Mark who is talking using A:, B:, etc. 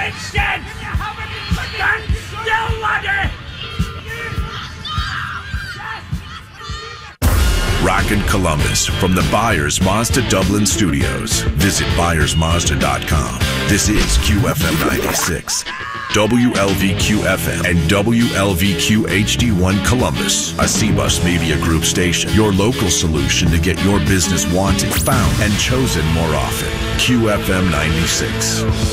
A: Kingston! Stand still, laddie!
B: Rockin' Columbus from the Byers Mazda Dublin Studios. Visit ByersMazda.com. This is QFM 96, WLVQ-FM, and WLVQ HD1 Columbus, a C-Bus Media Group station. Your local solution to get your business wanted, found, and chosen more often. QFM 96.